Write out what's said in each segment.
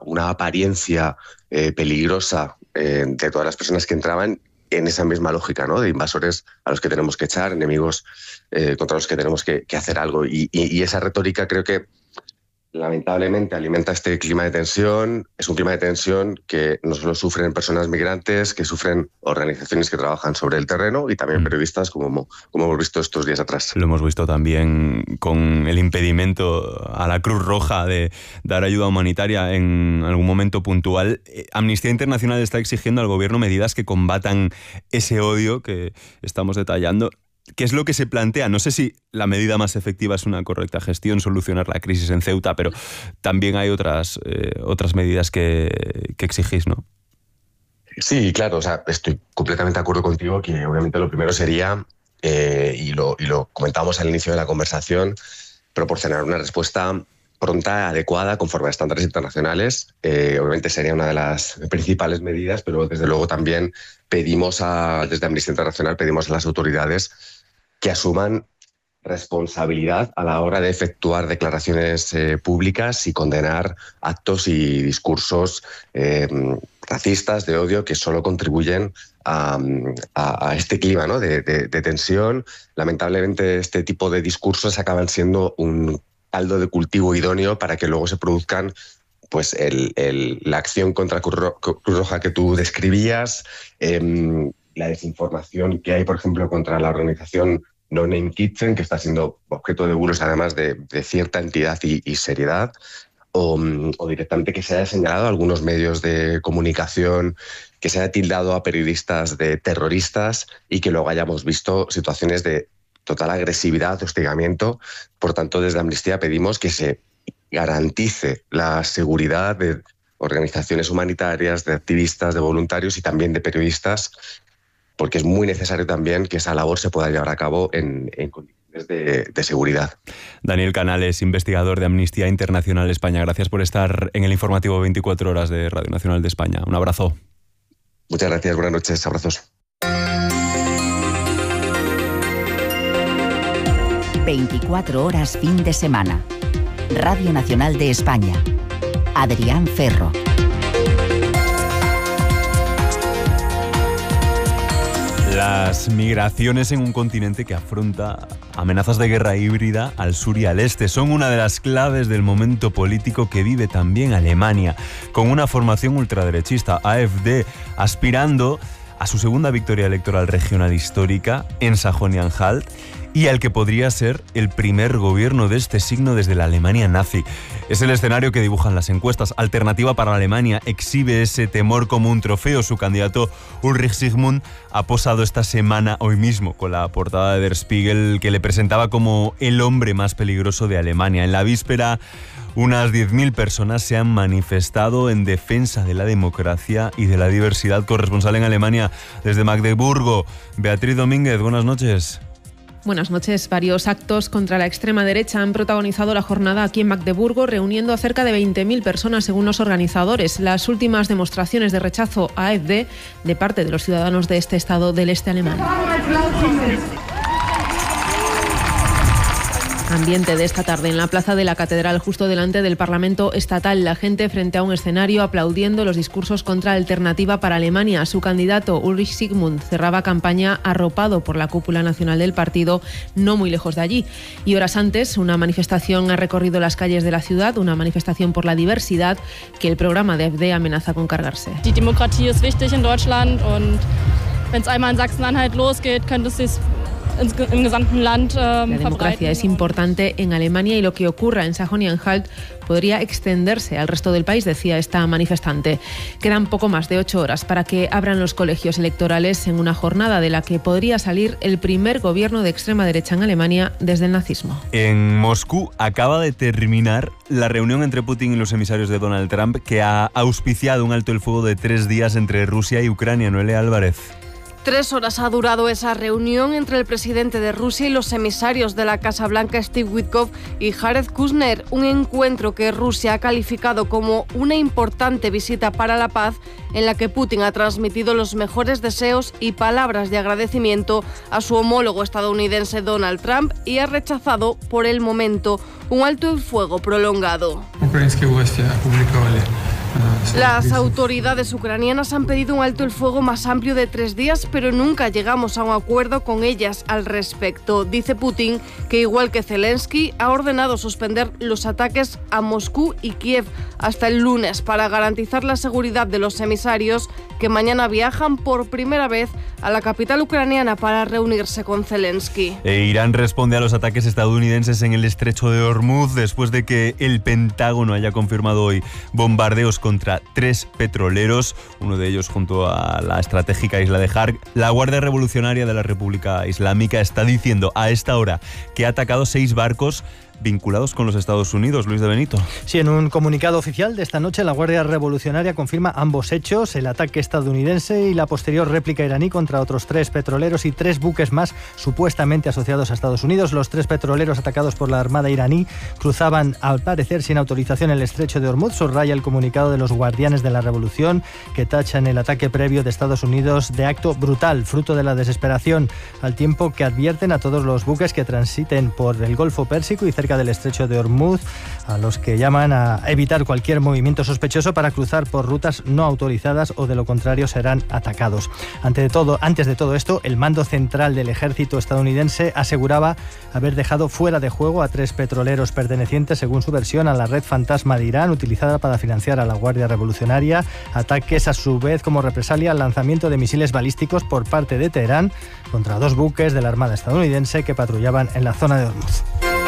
una apariencia peligrosa de todas las personas que entraban en esa misma lógica, ¿no? De invasores a los que tenemos que echar, enemigos contra los que tenemos que hacer algo. Y esa retórica creo que lamentablemente alimenta este clima de tensión. Es un clima de tensión que no solo sufren personas migrantes, que sufren organizaciones que trabajan sobre el terreno y también periodistas, como hemos visto estos días atrás. Lo hemos visto también con el impedimento a la Cruz Roja de dar ayuda humanitaria en algún momento puntual. Amnistía Internacional está exigiendo al gobierno medidas que combatan ese odio que estamos detallando. ¿Qué es lo que se plantea? No sé si la medida más efectiva es una correcta gestión, solucionar la crisis en Ceuta, pero también hay otras medidas que exigís, ¿no? Sí, claro, o sea, estoy completamente de acuerdo contigo que obviamente lo primero sería, y lo comentábamos al inicio de la conversación, proporcionar una respuesta pronta, adecuada, conforme a estándares internacionales. Obviamente sería una de las principales medidas, pero desde luego también desde Amnistía Internacional pedimos a las autoridades que asuman responsabilidad a la hora de efectuar declaraciones públicas y condenar actos y discursos racistas, de odio, que solo contribuyen a este clima, ¿no? de tensión. Lamentablemente este tipo de discursos acaban siendo un caldo de cultivo idóneo para que luego se produzcan pues la acción contra Cruz Roja que tú describías, la desinformación que hay, por ejemplo, contra la organización No Name Kitchen, que está siendo objeto de bulos además de cierta entidad y seriedad, o directamente que se haya señalado a algunos medios de comunicación, que se haya tildado a periodistas de terroristas y que luego hayamos visto situaciones de total agresividad, hostigamiento. Por tanto, desde Amnistía pedimos que se garantice la seguridad de organizaciones humanitarias, de activistas, de voluntarios y también de periodistas, porque es muy necesario también que esa labor se pueda llevar a cabo en condiciones de seguridad. Daniel Canales, investigador de Amnistía Internacional España, gracias por estar en el informativo 24 horas de Radio Nacional de España. Un abrazo. Muchas gracias, buenas noches, abrazos. 24 horas fin de semana. Radio Nacional de España. Adrián Ferro. Las migraciones en un continente que afronta amenazas de guerra híbrida al sur y al este son una de las claves del momento político que vive también Alemania, con una formación ultraderechista, AfD, aspirando a su segunda victoria electoral regional histórica en Sajonia-Anhalt y al que podría ser el primer gobierno de este signo desde la Alemania nazi. Es el escenario que dibujan las encuestas. Alternativa para Alemania exhibe ese temor como un trofeo. Su candidato Ulrich Sigmund ha posado esta semana, hoy mismo, con la portada de Der Spiegel que le presentaba como el hombre más peligroso de Alemania. En la víspera, unas 10.000 personas se han manifestado en defensa de la democracia y de la diversidad. Corresponsal en Alemania desde Magdeburgo, Beatriz Domínguez, buenas noches. Buenas noches. Varios actos contra la extrema derecha han protagonizado la jornada aquí en Magdeburgo, reuniendo a cerca de 20.000 personas según los organizadores. Las últimas demostraciones de rechazo a AfD de parte de los ciudadanos de este estado del este alemán. Ambiente de esta tarde en la plaza de la Catedral, justo delante del Parlamento Estatal. La gente frente a un escenario aplaudiendo los discursos contra Alternativa para Alemania. Su candidato, Ulrich Sigmund, cerraba campaña arropado por la cúpula nacional del partido, no muy lejos de allí. Y horas antes, una manifestación ha recorrido las calles de la ciudad, una manifestación por la diversidad que el programa de AfD amenaza con cargarse. Die Demokratie ist wichtig in Deutschland und wenn es einmal in Sachsen-Anhalt losgeht, könnte es sich im gesamten Land La democracia es importante en Alemania y lo que ocurra en Sajonia-Anhalt podría extenderse al resto del país, decía esta manifestante. Quedan poco más de 8 horas para que abran los colegios electorales en una jornada de la que podría salir el primer gobierno de extrema derecha en Alemania desde el nazismo. En Moscú acaba de terminar la reunión entre Putin y los emisarios de Donald Trump, que ha auspiciado un alto el fuego de 3 días entre Rusia y Ucrania. Noelia Álvarez. 3 horas ha durado esa reunión entre el presidente de Rusia y los emisarios de la Casa Blanca, Steve Witkoff y Jared Kushner, un encuentro que Rusia ha calificado como una importante visita para la paz, en la que Putin ha transmitido los mejores deseos y palabras de agradecimiento a su homólogo estadounidense Donald Trump y ha rechazado, por el momento, un alto el fuego prolongado. Las autoridades ucranianas han pedido un alto el fuego más amplio de 3 días, pero nunca llegamos a un acuerdo con ellas al respecto. Dice Putin que, igual que Zelensky, ha ordenado suspender los ataques a Moscú y Kiev hasta el lunes para garantizar la seguridad de los emisarios que mañana viajan por primera vez a la capital ucraniana para reunirse con Zelensky. Irán responde a los ataques estadounidenses en el estrecho de Hormuz después de que el Pentágono haya confirmado hoy bombardeos contra 3 petroleros, uno de ellos junto a la estratégica isla de Harg. La Guardia Revolucionaria de la República Islámica está diciendo a esta hora que ha atacado 6 barcos vinculados con los Estados Unidos. Luis de Benito. Sí, en un comunicado oficial de esta noche, la Guardia Revolucionaria confirma ambos hechos, el ataque estadounidense y la posterior réplica iraní contra otros 3 petroleros y 3 buques más supuestamente asociados a Estados Unidos. Los 3 petroleros atacados por la Armada iraní cruzaban, al parecer, sin autorización el estrecho de Hormuz, subraya el comunicado de los Guardianes de la Revolución, que tachan el ataque previo de Estados Unidos de acto brutal, fruto de la desesperación, al tiempo que advierten a todos los buques que transiten por el Golfo Pérsico y cerca del estrecho de Hormuz, a los que llaman a evitar cualquier movimiento sospechoso para cruzar por rutas no autorizadas o de lo contrario serán atacados. Antes de todo esto, el mando central del ejército estadounidense aseguraba haber dejado fuera de juego a 3 petroleros pertenecientes, según su versión, a la red fantasma de Irán utilizada para financiar a la Guardia Revolucionaria, ataques a su vez como represalia al lanzamiento de misiles balísticos por parte de Teherán contra 2 buques de la Armada estadounidense que patrullaban en la zona de Hormuz.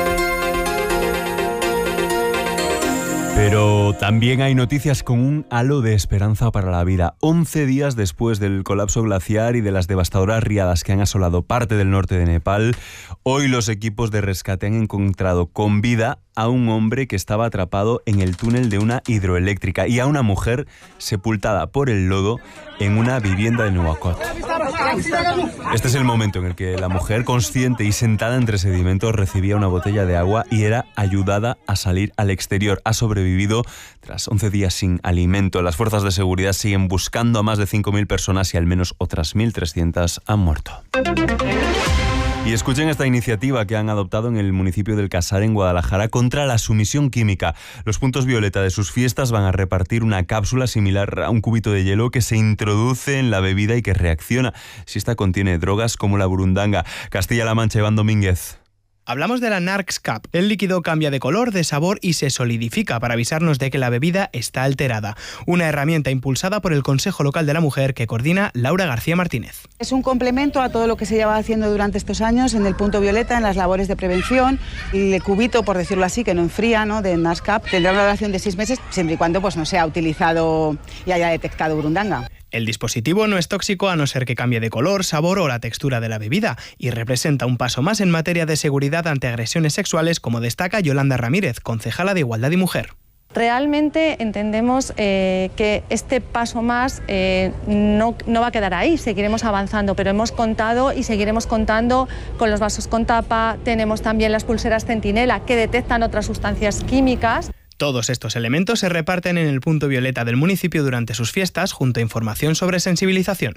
Pero también hay noticias con un halo de esperanza para la vida. 11 días después del colapso glaciar y de las devastadoras riadas que han asolado parte del norte de Nepal, hoy los equipos de rescate han encontrado con vida a un hombre que estaba atrapado en el túnel de una hidroeléctrica y a una mujer sepultada por el lodo en una vivienda de Nuwakot. Este es el momento en el que la mujer, consciente y sentada entre sedimentos, recibía una botella de agua y era ayudada a salir al exterior. Ha sobrevivido tras 11 días sin alimento. Las fuerzas de seguridad siguen buscando a más de 5.000 personas y al menos otras 1.300 han muerto. Y escuchen esta iniciativa que han adoptado en el municipio del Casar, en Guadalajara, contra la sumisión química. Los puntos violeta de sus fiestas van a repartir una cápsula similar a un cubito de hielo que se introduce en la bebida y que reacciona si esta contiene drogas como la burundanga. Castilla-La Mancha, Iván Domínguez. Hablamos de la Narcs Cap. El líquido cambia de color, de sabor y se solidifica para avisarnos de que la bebida está alterada. Una herramienta impulsada por el Consejo Local de la Mujer que coordina Laura García Martínez. Es un complemento a todo lo que se lleva haciendo durante estos años en el punto violeta, en las labores de prevención. El cubito, por decirlo así, que no enfría, ¿no?, de Narcs Cap, tendrá una duración de 6 meses, siempre y cuando no sea utilizado y haya detectado burundanga. El dispositivo no es tóxico a no ser que cambie de color, sabor o la textura de la bebida y representa un paso más en materia de seguridad ante agresiones sexuales, como destaca Yolanda Ramírez, concejala de Igualdad y Mujer. Realmente entendemos que este paso más no va a quedar ahí, seguiremos avanzando, pero hemos contado y seguiremos contando con los vasos con tapa, tenemos también las pulseras Centinela que detectan otras sustancias químicas. Todos estos elementos se reparten en el punto violeta del municipio durante sus fiestas, junto a información sobre sensibilización.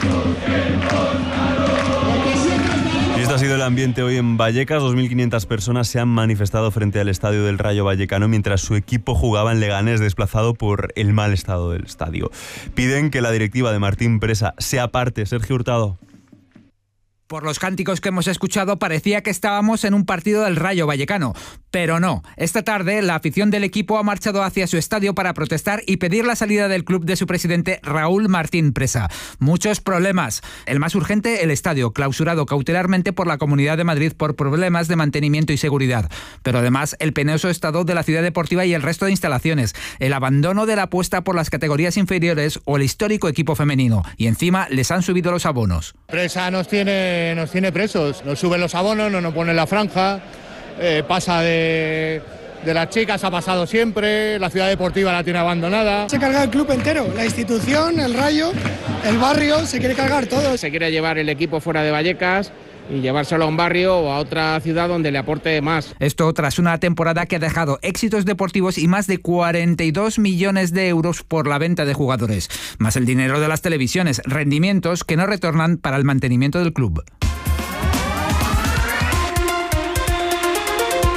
Y este ha sido el ambiente hoy en Vallecas. 2.500 personas se han manifestado frente al estadio del Rayo Vallecano mientras su equipo jugaba en Leganés, desplazado por el mal estado del estadio. Piden que la directiva de Martín Presa se aparte. Sergio Hurtado. Por los cánticos que hemos escuchado parecía que estábamos en un partido del Rayo Vallecano, pero no. Esta tarde la afición del equipo ha marchado hacia su estadio para protestar y pedir la salida del club de su presidente Raúl Martín Presa. Muchos problemas. El más urgente, el estadio, clausurado cautelarmente por la Comunidad de Madrid por problemas de mantenimiento y seguridad. Pero además el penoso estado de la ciudad deportiva y el resto de instalaciones, el abandono de la apuesta por las categorías inferiores o el histórico equipo femenino. Y encima les han subido los abonos. Presa nos tiene presos, nos suben los abonos, no nos ponen la franja, pasa de las chicas, ha pasado siempre, la ciudad deportiva la tiene abandonada. Se carga el club entero, la institución, el Rayo, el barrio, se quiere cargar todo. Se quiere llevar el equipo fuera de Vallecas y llevárselo a un barrio o a otra ciudad donde le aporte más. Esto tras una temporada que ha dejado éxitos deportivos y más de 42 millones de euros por la venta de jugadores, más el dinero de las televisiones, rendimientos que no retornan para el mantenimiento del club.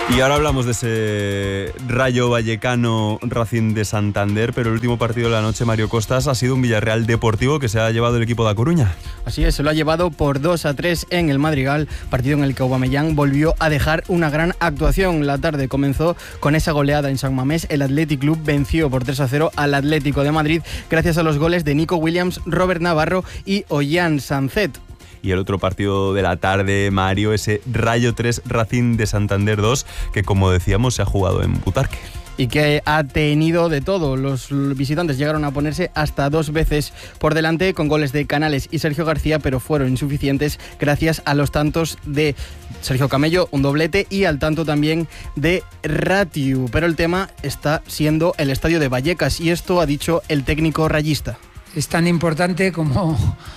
Y ahora hablamos de ese Rayo Vallecano Racing de Santander, pero el último partido de la noche, Mario Costas, ha sido un Villarreal Deportivo que se ha llevado el equipo de A Coruña. Así es, se lo ha llevado por 2-3 en el Madrigal, partido en el que Aubameyang volvió a dejar una gran actuación. La tarde comenzó con esa goleada en San Mamés. El Athletic Club venció por 3-0 al Atlético de Madrid gracias a los goles de Nico Williams, Robert Navarro y Ollán Sancet. Y el otro partido de la tarde, Mario, ese Rayo 3, Racing de Santander 2, que como decíamos se ha jugado en Butarque. Y que ha tenido de todo. Los visitantes llegaron a ponerse hasta 2 veces por delante con goles de Canales y Sergio García, pero fueron insuficientes gracias a los tantos de Sergio Camello, un doblete, y al tanto también de Ratiu. Pero el tema está siendo el estadio de Vallecas, y esto ha dicho el técnico rayista. Es tan importante como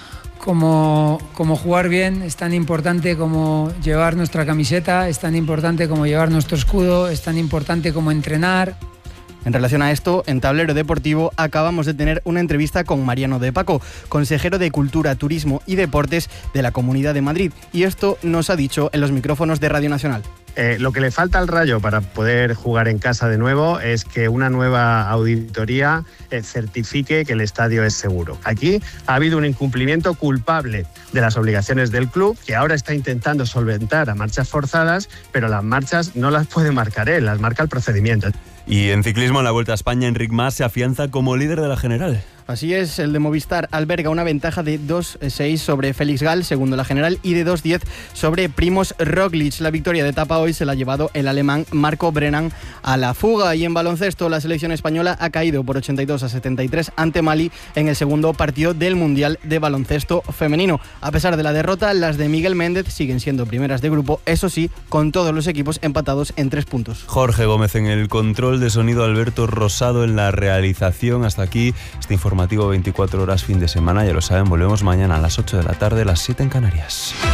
jugar bien, es tan importante como llevar nuestra camiseta, es tan importante como llevar nuestro escudo, es tan importante como entrenar. En relación a esto, en Tablero Deportivo acabamos de tener una entrevista con Mariano de Paco, consejero de Cultura, Turismo y Deportes de la Comunidad de Madrid, y esto nos ha dicho en los micrófonos de Radio Nacional. Lo que le falta al Rayo para poder jugar en casa de nuevo es que una nueva auditoría certifique que el estadio es seguro. Aquí ha habido un incumplimiento culpable de las obligaciones del club, que ahora está intentando solventar a marchas forzadas, pero las marchas no las puede marcar él, las marca el procedimiento. Y en ciclismo, en la Vuelta a España, Enric Mas se afianza como líder de la general. Así es, el de Movistar alberga una ventaja de 2-6 sobre Félix Gal, segundo la general, y de 2-10 sobre Primož Roglič. La victoria de etapa hoy se la ha llevado el alemán Marco Brennan a la fuga. Y en baloncesto, la selección española ha caído por 82-73 ante Mali en el segundo partido del Mundial de Baloncesto Femenino. A pesar de la derrota, las de Miguel Méndez siguen siendo primeras de grupo, eso sí, con todos los equipos empatados en 3 puntos. Jorge Gómez en el control de sonido, Alberto Rosado en la realización. Hasta aquí este informativo 24 horas fin de semana, ya lo saben, volvemos mañana a las 8 de la tarde, las 7 en Canarias.